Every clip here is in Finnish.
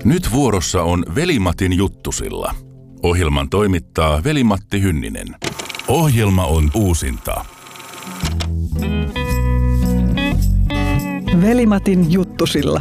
Nyt vuorossa on Veli-Matin juttusilla. Ohjelman toimittaa Veli-Matti Hynninen. Ohjelma on uusinta. Veli-Matin juttusilla.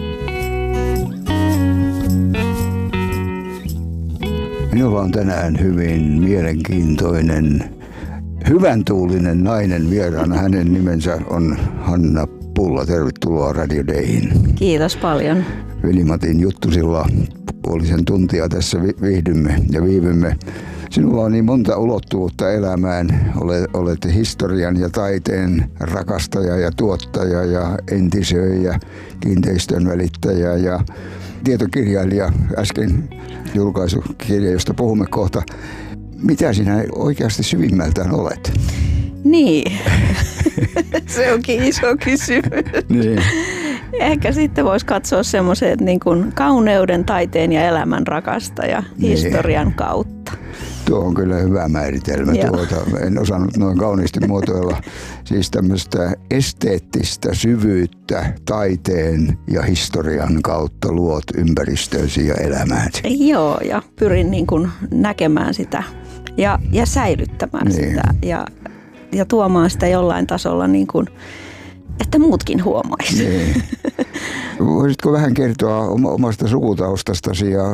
Minulla on tänään hyvin mielenkiintoinen, hyvän tuulinen nainen vieraana. Hänen nimensä on Hanna Pulla. Tervetuloa Radio Dayhin. Kiitos paljon. Veli-Matin juttusilla puolisen tuntia tässä viihdymme ja viivymme. Sinulla on niin monta ulottuvuutta elämään. Olet historian ja taiteen rakastaja ja tuottaja ja entisöijä, kiinteistön välittäjä ja tietokirjailija. Äsken julkaisu kirja, josta puhumme kohta. Mitä sinä oikeasti syvimmältään olet? Niin, se onkin iso kysymys. Niin. Ehkä sitten voisi katsoa semmoiset niin kuin kauneuden, taiteen ja elämän rakastaja historian kautta. Tuo on kyllä hyvä määritelmä. En osannut noin kauniisti muotoilla. Siis tämmöistä esteettistä syvyyttä taiteen ja historian kautta luot ympäristöösi ja elämääsi. Joo, ja pyrin niin kuin näkemään sitä ja säilyttämään sitä ja tuomaan sitä jollain tasolla niin kuin, että muutkin huomaisi. Niin. Voisitko vähän kertoa omasta sukutaustastasi ja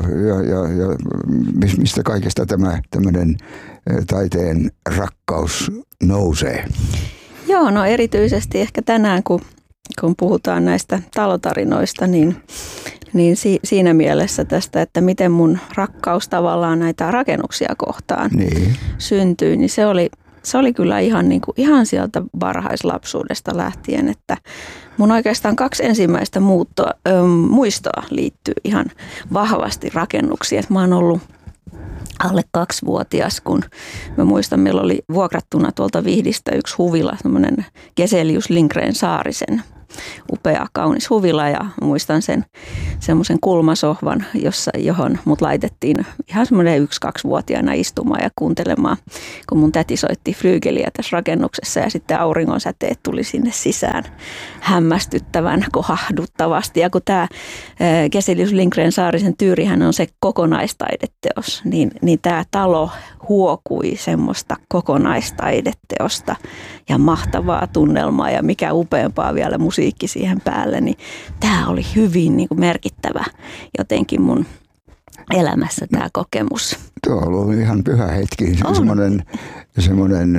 mistä kaikesta tämä tämmöinen taiteen rakkaus nousee? Joo, no erityisesti ehkä tänään, kun puhutaan näistä talotarinoista, niin siinä mielessä tästä, että miten mun rakkaus tavallaan näitä rakennuksia kohtaan syntyi, niin se oli kyllä ihan sieltä varhaislapsuudesta lähtien, että mun oikeastaan 2 ensimmäistä muistoa liittyy ihan vahvasti rakennuksiin. Että mä oon ollut alle 2-vuotias, kun mä muistan, meillä oli vuokrattuna tuolta Vihdistä yksi huvila, semmoinen Geselius Lindgren Saarisen upea, kaunis huvila, ja muistan sen semmoisen kulmasohvan, johon mut laitettiin ihan semmoinen 1-2-vuotiaana istumaan ja kuuntelemaan, kun mun täti soitti flyygeliä tässä rakennuksessa, ja sitten auringonsäteet tuli sinne sisään hämmästyttävän kohahduttavasti. Ja kun tämä Geselius Lindgren Saarisen Tyyrihän on se kokonaistaideteos, niin tämä talo huokui semmoista kokonaistaideteosta ja mahtavaa tunnelmaa ja mikä upeampaa vielä musiikki siihen päälle, niin tämä oli hyvin niin kuin merkittävä jotenkin mun elämässä tämä kokemus. Tuo oli ihan pyhä hetki, semmoinen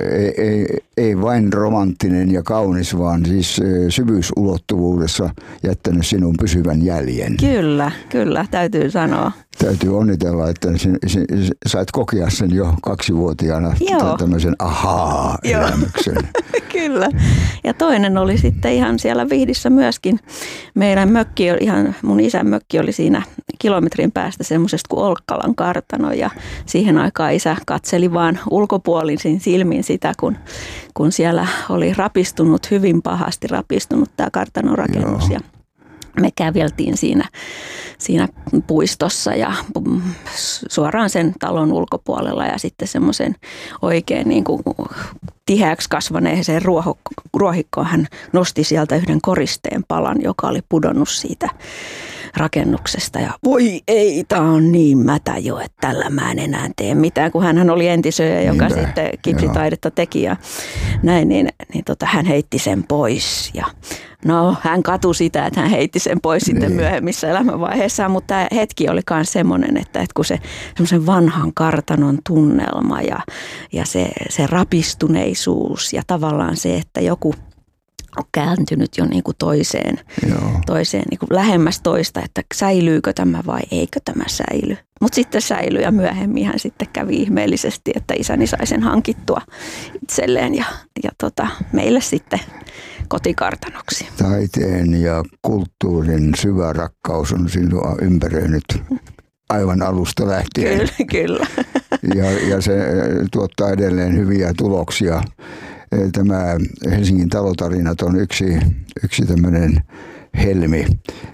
ei vain romanttinen ja kaunis, vaan siis syvyysulottuvuudessa jättänyt sinun pysyvän jäljen. Kyllä, täytyy sanoa. Täytyy onnitella, että sait kokea sen jo 2-vuotiaana tämmöisen ahaa-elämyksen. Kyllä. Ja toinen oli sitten ihan siellä Vihdissä myöskin. Meidän mun isän mökki oli siinä kilometrin päästä semmoisesta kuin Olkkalan kartano. Ja siihen aikaan isä katseli vaan ulkopuolisin silmin sitä, kun siellä oli hyvin pahasti rapistunut tämä kartanorakennus. Ja me käveltiin siinä puistossa ja suoraan sen talon ulkopuolella ja sitten semmoisen oikein niin kuin tiheäksi kasvaneeseen ruohikkoon hän nosti sieltä yhden koristeen palan, joka oli pudonnut siitä rakennuksesta. Ja voi ei, tää on niin mätä jo, että tällä mä en enää tee mitään, kun hän oli entisöjä, joka sitten kipsitaidetta teki ja näin, niin hän heitti sen pois. Ja no, hän katui sitä, että hän heitti sen pois sitten myöhemmissä elämänvaiheessa, mutta tämä hetki oli myös semmoinen, että kun se semmoisen vanhan kartanon tunnelma ja se rapistuneisuus ja tavallaan se, että joku on kääntynyt jo niin kuin toiseen niin kuin lähemmäs toista, että säilyykö tämä vai eikö tämä säily. Mutta sitten säilyi ja myöhemmin hän sitten kävi ihmeellisesti, että isäni sai sen hankittua itselleen ja meille sitten kotikartanoksi. Taiteen ja kulttuurin syvä rakkaus on sinua ympäröinyt aivan alusta lähtien. Kyllä. Ja se tuottaa edelleen hyviä tuloksia. Tämä Helsingin talotarinat on yksi tämmöinen helmi.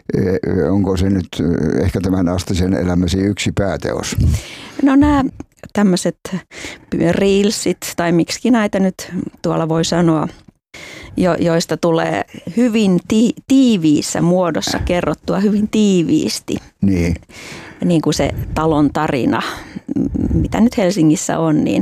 Onko se nyt ehkä tämän astisen elämäsi yksi pääteos? No nämä tämmöiset reelsit, tai miksi näitä nyt tuolla voi sanoa, joista tulee hyvin tiiviissä muodossa kerrottua hyvin tiiviisti. Niin kuin se talon tarina, mitä nyt Helsingissä on, niin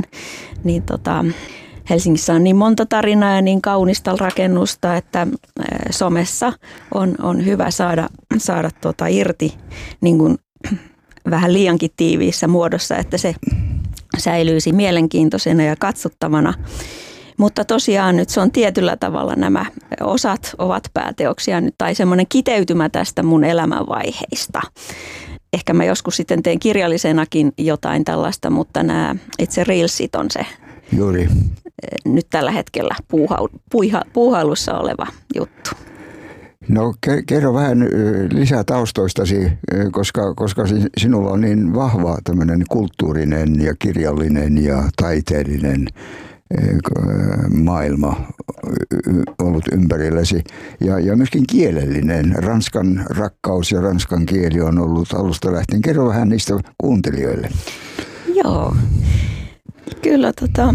Helsingissä on niin monta tarinaa ja niin kaunista rakennusta, että somessa on hyvä saada irti niin kuin vähän liiankin tiiviissä muodossa, että se säilyisi mielenkiintoisena ja katsottavana. Mutta tosiaan nyt se on tietyllä tavalla, nämä osat ovat pääteoksia nyt tai semmoinen kiteytymä tästä mun elämänvaiheista. Ehkä mä joskus sitten teen kirjallisenakin jotain tällaista, mutta nämä itse reelsit on se Juuri. Nyt tällä hetkellä puuhailussa oleva juttu. No kerro vähän lisää taustoistasi, koska sinulla on niin vahva tämmöinen kulttuurinen ja kirjallinen ja taiteellinen maailma ollut ympärilläsi ja myöskin kielellinen. Ranskan rakkaus ja ranskan kieli on ollut alusta lähtien. Kerro vähän niistä kuuntelijoille. Joo, kyllä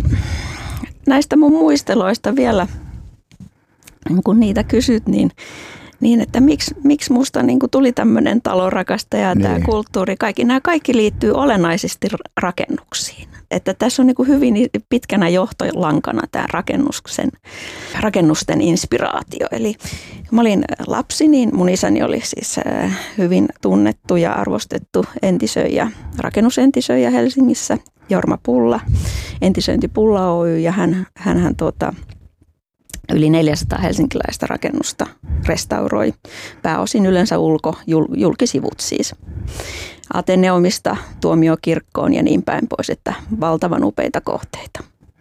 näistä mun muisteloista vielä, kun niitä kysyt, niin että miksi musta niin tuli tämmöinen talonrakastaja ja tämä kulttuuri. Nämä kaikki liittyy olennaisesti rakennuksiin. Että tässä on niin hyvin pitkänä johtolankana tämä rakennusten inspiraatio. Eli kun mä olin lapsi, niin mun isäni oli siis hyvin tunnettu ja arvostettu rakennusentisöijä Helsingissä, Jorma Pulla, Entisöinti Pulla Oy, ja hän yli 400 helsinkiläistä rakennusta restauroi, pääosin yleensä julkisivut siis. Ateneumista Tuomiokirkkoon ja niin päin pois, että valtavan upeita kohteita.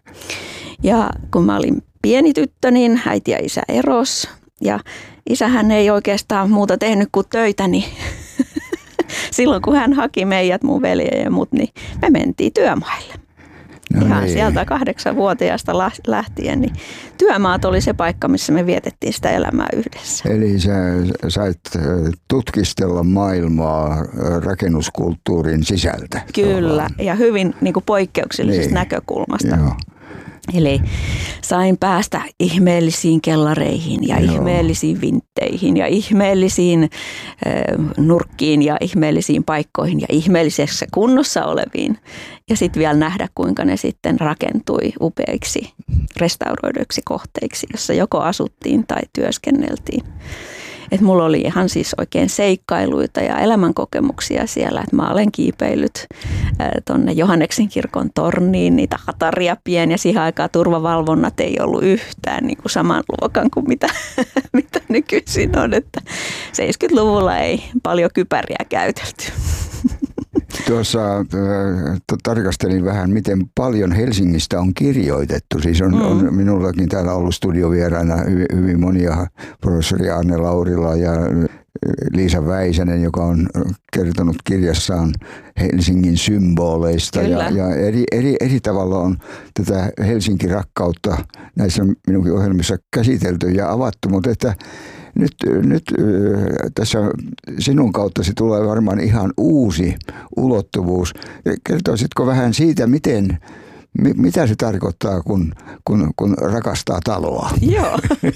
Ja kun mä olin pieni tyttö, niin äiti ja isä eros. Ja isähän ei oikeastaan muuta tehnyt kuin töitä, niin silloin kun hän haki meidät, mun veljen ja mut, niin me mentiin työmaille. No ihan niin. Sieltä 8-vuotiaasta lähtien, niin työmaat oli se paikka, missä me vietettiin sitä elämää yhdessä. Eli sä sait tutkistella maailmaa rakennuskulttuurin sisältä. Kyllä, ja hyvin niin kuin poikkeuksellisesta näkökulmasta. Joo. Eli sain päästä ihmeellisiin kellareihin ja ihmeellisiin vintteihin ja ihmeellisiin nurkkiin ja ihmeellisiin paikkoihin ja ihmeellisessä kunnossa oleviin. Ja sitten vielä nähdä, kuinka ne sitten rakentui upeiksi restauroiduiksi kohteiksi, jossa joko asuttiin tai työskenneltiin. Että mulla oli ihan siis oikein seikkailuita ja elämänkokemuksia siellä, että mä olen kiipeillyt tonne Johanneksen kirkon torniin, niitä hataria pieniä. Siihen aikaan turvavalvonnat ei ollut yhtään niin kuin saman luokan kuin mitä nykyisin on, että 70-luvulla ei paljon kypäriä käytelty. Tuossa tarkastelin vähän, miten paljon Helsingistä on kirjoitettu. Siis on minullakin täällä ollut studiovieraana hyvin monia, professori Arne Laurila ja Liisa Väisänen, joka on kertonut kirjassaan Helsingin symboleista. Ja eri tavalla on tätä Helsinki-rakkautta näissä minunkin ohjelmissa käsitelty ja avattu, mutta että nyt tässä sinun kauttasi tulee varmaan ihan uusi ulottuvuus. Kertoisitko vähän siitä, mitä se tarkoittaa, kun rakastaa taloa? Joo,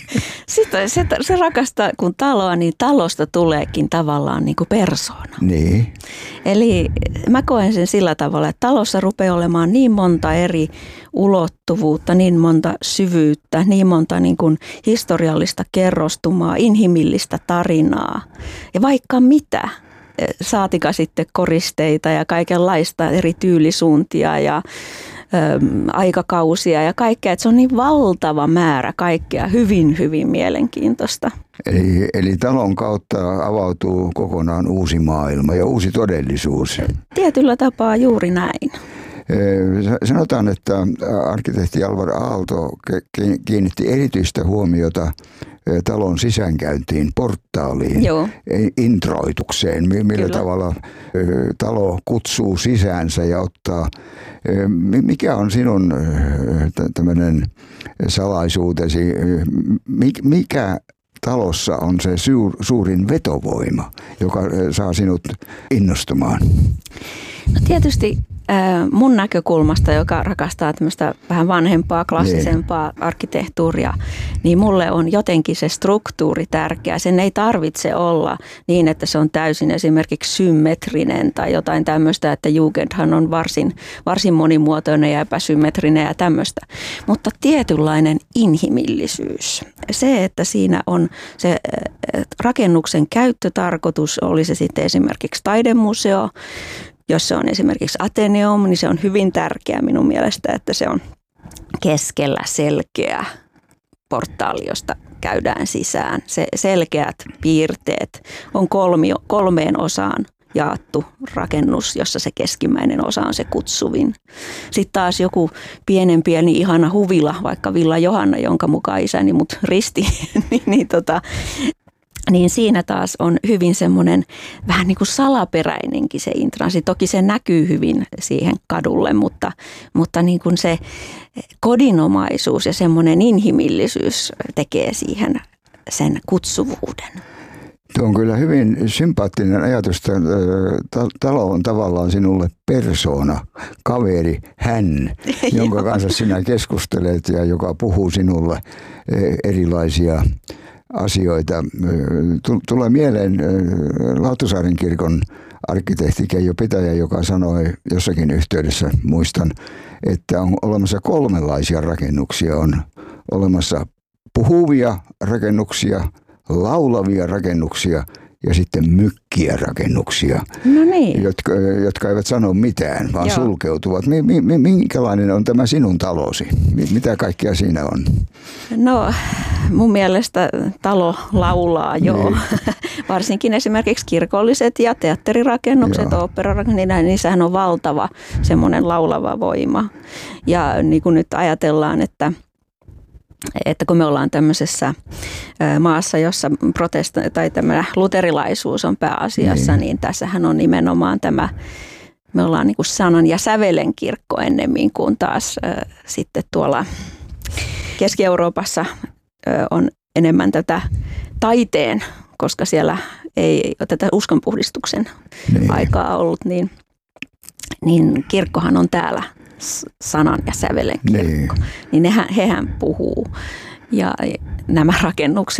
se rakastaa kun taloa, niin talosta tuleekin tavallaan niin kuin persoona. Niin. Eli mä koen sen sillä tavalla, että talossa rupeaa olemaan niin monta eri ulottuvuutta, niin monta syvyyttä, niin monta niin kuin historiallista kerrostumaa, inhimillistä tarinaa ja vaikka mitä. Saatika sitten koristeita ja kaikenlaista eri tyylisuuntia ja aikakausia ja kaikkea. Että se on niin valtava määrä kaikkea hyvin, hyvin mielenkiintoista. Eli talon kautta avautuu kokonaan uusi maailma ja uusi todellisuus. Tietyllä tapaa juuri näin. Sanotaan, että arkkitehti Alvar Aalto kiinnitti erityistä huomiota talon sisäänkäyntiin, portaaliin, introitukseen, millä tavalla talo kutsuu sisäänsä ja ottaa. Mikä on sinun tämmöinen salaisuutesi? Mikä talossa on se suurin vetovoima, joka saa sinut innostumaan? No tietysti mun näkökulmasta, joka rakastaa tämmöistä vähän vanhempaa, klassisempaa arkkitehtuuria, niin mulle on jotenkin se struktuuri tärkeä. Sen ei tarvitse olla niin, että se on täysin esimerkiksi symmetrinen tai jotain tämmöistä, että Jugendhan on varsin monimuotoinen ja epäsymmetrinen ja tämmöistä. Mutta tietynlainen inhimillisyys. Se, että siinä on se rakennuksen käyttötarkoitus, oli se sitten esimerkiksi taidemuseo, jos se on esimerkiksi Ateneum, niin se on hyvin tärkeä minun mielestä, että se on keskellä selkeä portaali, josta käydään sisään. Se selkeät piirteet on kolmeen osaan jaettu rakennus, jossa se keskimmäinen osa on se kutsuvin. Sitten taas joku pieni ihana huvila, vaikka Villa Johanna, jonka mukaan isäni mut risti, niin siinä taas on hyvin semmoinen vähän niin kuin salaperäinenkin se intranssi. Toki se näkyy hyvin siihen kadulle, mutta niin kuin se kodinomaisuus ja semmoinen inhimillisyys tekee siihen sen kutsuvuuden. Tuo on kyllä hyvin sympaattinen ajatus. Talo on tavallaan sinulle persoona, kaveri, hän, jonka kanssa sinä keskustelet ja joka puhuu sinulle erilaisia asioita. Tulee mieleen Lauttasaaren kirkon arkkitehti Keijo Pitäjä, joka sanoi jossakin yhteydessä, muistan, että on olemassa kolmenlaisia rakennuksia. On olemassa puhuvia rakennuksia, laulavia rakennuksia ja sitten mykkiä rakennuksia, no niin. jotka eivät sano mitään, vaan sulkeutuvat. Minkälainen on tämä sinun talosi? Mitä kaikkea siinä on? No mun mielestä talo laulaa niin. Varsinkin esimerkiksi kirkolliset ja teatterirakennukset, oopperarakennukset, niin niissähän on valtava semmoinen laulava voima. Ja niin kuin nyt ajatellaan, että kun me ollaan tämmöisessä maassa, jossa tämä luterilaisuus on pääasiassa, niin tässähän on nimenomaan me ollaan niin kuin sanan ja sävelen kirkko ennemmin kuin taas sitten tuolla Keski-Euroopassa on enemmän tätä taiteen, koska siellä ei ole tätä uskonpuhdistuksen aikaa ollut, niin kirkkohan on täällä sanan ja sävelen kirkko. Niin hehän puhuu. Ja nämä rakennukset